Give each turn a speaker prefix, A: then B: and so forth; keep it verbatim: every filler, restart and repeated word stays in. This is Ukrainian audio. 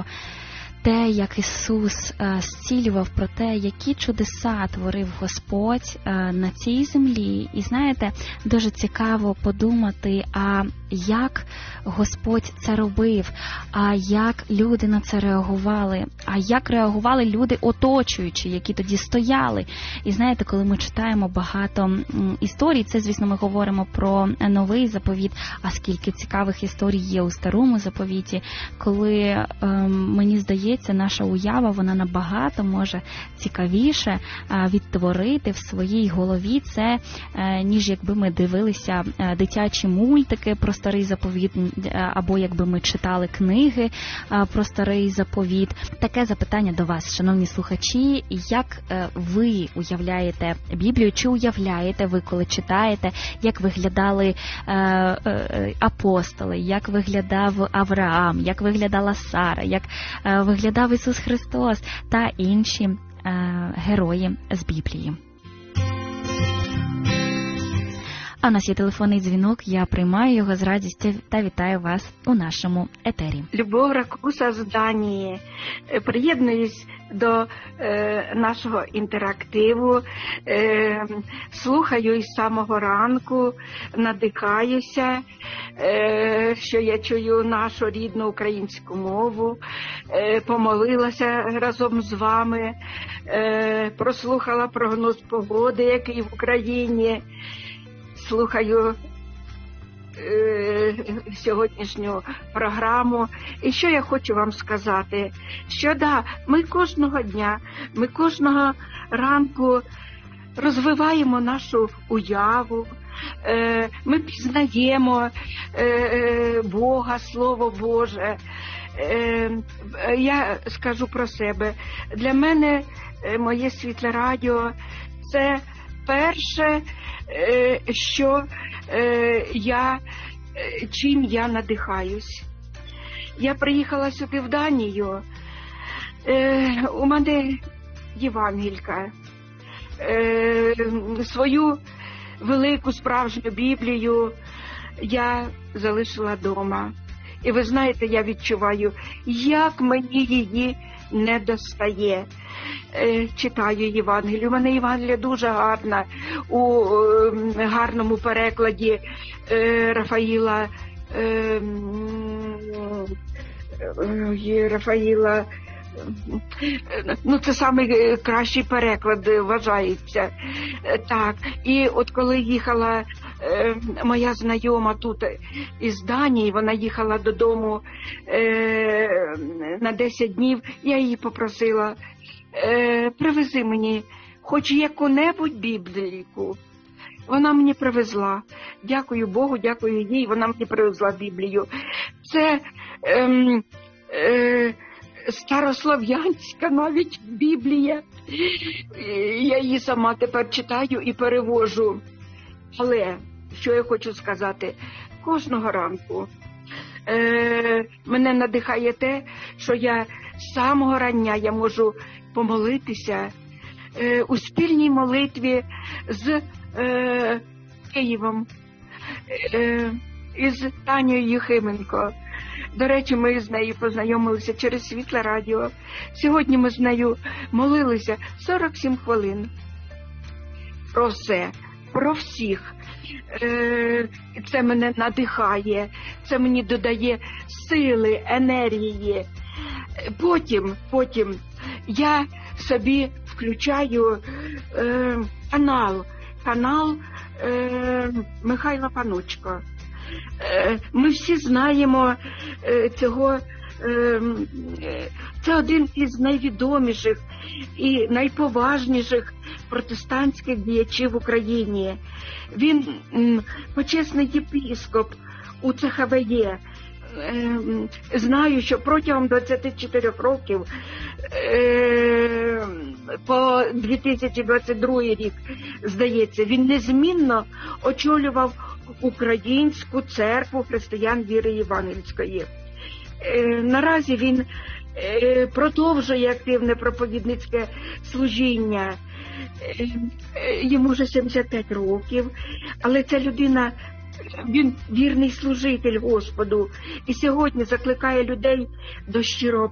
A: про те, як Ісус е, зцілював, про те, які чудеса творив Господь е, на цій землі. І знаєте, дуже цікаво подумати, а як Господь це робив, а як люди на це реагували, а як реагували люди оточуючі, які тоді стояли. І знаєте, коли ми читаємо багато м, історій, це, звісно, ми говоримо про новий заповіт, а скільки цікавих історій є у старому заповіті, коли, е, мені здається, наша уява, вона набагато може цікавіше е, відтворити в своїй голові це, е, ніж якби ми дивилися е, дитячі мультики про старий заповіт, або якби ми читали книги про старий заповіт. Таке запитання до вас, шановні слухачі, як ви уявляєте Біблію, чи уявляєте ви, коли читаєте, як виглядали апостоли, як виглядав Авраам, як виглядала Сара, як виглядав Ісус Христос та інші герої з Біблії. А у нас є телефонний дзвінок, я приймаю його з радістю та вітаю вас у нашому етері.
B: Любов Ракуса з Данії. Приєднуюсь до е, нашого інтерактиву, е, слухаю із самого ранку, надихаюся, е, що я чую нашу рідну українську мову, е, помолилася разом з вами, е, прослухала прогноз погоди, який в Україні. Слухаю е, сьогоднішню програму. І що я хочу вам сказати? Що да, ми кожного дня, ми кожного ранку розвиваємо нашу уяву, е, ми пізнаємо е, Бога, Слово Боже. Е, я скажу про себе. Для мене е, моє світле радіо – це перше, що я, чим я надихаюсь. Я приїхала сюди в Данію, у мене Євангелька, свою велику справжню Біблію я залишила вдома. І ви знаєте, я відчуваю, як мені її не достає. Читаю Євангелію. У мене Євангелія дуже гарна, у е, гарному перекладі е, Рафаїла е, е, Рафаїла ну це самий кращий переклад вважається. Так, і от коли їхала е, моя знайома тут із Данії, вона їхала додому е, на десять днів, я її попросила: Е, привези мені хоч яку-небудь Біблійку. Вона мені привезла. Дякую Богу, дякую їй, вона мені привезла Біблію. Це е, е, старослов'янська навіть Біблія. Я її сама тепер читаю і перевожу. Але, що я хочу сказати, кожного ранку е, мене надихає те, що я з самого рання я можу помолитися е, у спільній молитві з е, Києвом, е, із Танією Єхименко. До речі, ми з нею познайомилися через Світле радіо. Сьогодні ми з нею молилися сорок сім хвилин. Про все, про всіх. Е, це мене надихає, це мені додає сили, енергії. Потім, потім я собі включаю е, канал, канал е, Михайла Панучко. Е, ми всі знаємо е, цього, е, це один із найвідоміших і найповажніших протестантських діячів в Україні. Він м, почесний єпископ у Це Ха Ве Є. Знаю, що протягом двадцяти чотирьох років по дві тисячі двадцять другий рік, здається, він незмінно очолював Українську церкву християн віри євангельської. Наразі він продовжує активне проповідницьке служіння. Йому вже сімдесят п'ять років, але ця людина, він вірний служитель Господу і сьогодні закликає людей до щирого